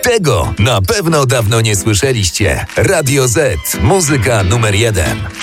Tego na pewno dawno nie słyszeliście. Radio Z, muzyka numer 1.